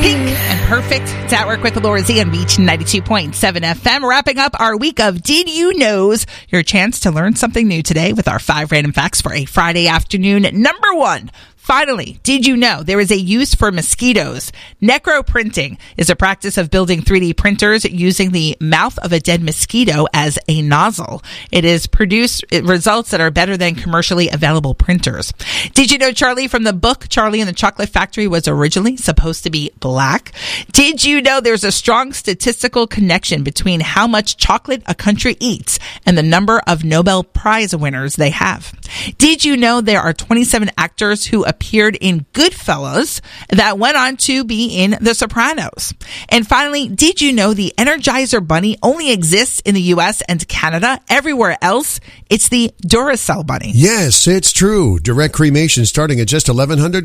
Pink and Perfect. It's At Work with Laura Z on Beach 92.7 FM. Wrapping up our week of Did You Knows? Your chance to learn something new today with our 5 random facts for a Friday afternoon. Number 1. Finally, did you know there is a use for mosquitoes? Necroprinting is a practice of building 3D printers using the mouth of a dead mosquito as a nozzle. It produced results that are better than commercially available printers. Did you know Charlie from the book Charlie and the Chocolate Factory was originally supposed to be black? Did you know there's a strong statistical connection between how much chocolate a country eats and the number of Nobel Prize winners they have? Did you know there are 27 actors who appeared in Goodfellas that went on to be in The Sopranos? And finally, did you know the Energizer Bunny only exists in the U.S. and Canada? Everywhere else, it's the Duracell Bunny. Yes, it's true. Direct cremation starting at just $1,100.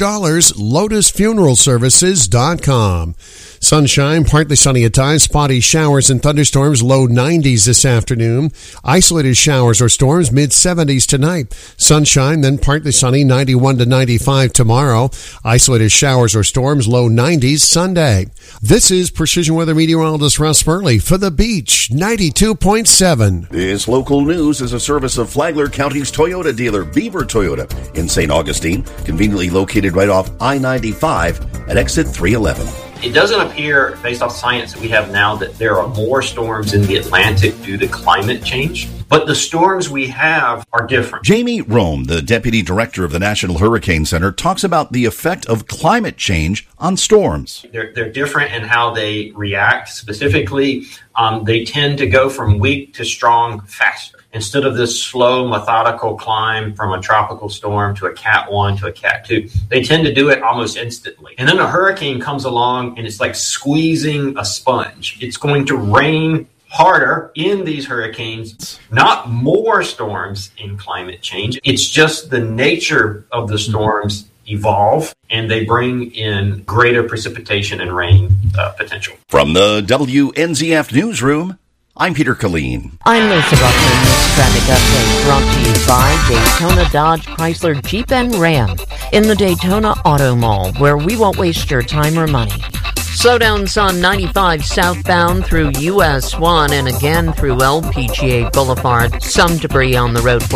LotusFuneralServices.com. Sunshine, partly sunny at times, spotty showers and thunderstorms, low 90s this afternoon. Isolated showers or storms, mid-70s tonight. Sunshine, then partly sunny, 91 to 95 tomorrow. Isolated showers or storms, low 90s Sunday. This is Precision Weather Meteorologist Russ Burley for The Beach 92.7. This local news is a service of Flagler County's Toyota dealer, Beaver Toyota, in St. Augustine, conveniently located right off I-95 at exit 311. It doesn't appear, based off science that we have now, that there are more storms in the Atlantic due to climate change. But the storms we have are different. Jamie Rome, the Deputy Director of the National Hurricane Center, talks about the effect of climate change on storms. They're different in how they react. Specifically, they tend to go from weak to strong faster. Instead of this slow, methodical climb from a tropical storm to a Cat 1 to a Cat 2, they tend to do it almost instantly. And then a hurricane comes along and it's like squeezing a sponge. It's going to rain harder in these hurricanes, not more storms in climate change. It's just the nature of the storms evolve, and they bring in greater precipitation and rain potential. From the WNZF Newsroom, I'm Peter Killeen. I'm Lisa Ruffin. This traffic update brought to you by Daytona Dodge Chrysler Jeep and Ram in the Daytona Auto Mall, where we won't waste your time or money. Slowdowns on 95 southbound through US 1 and again through LPGA Boulevard. Some debris on the roadway.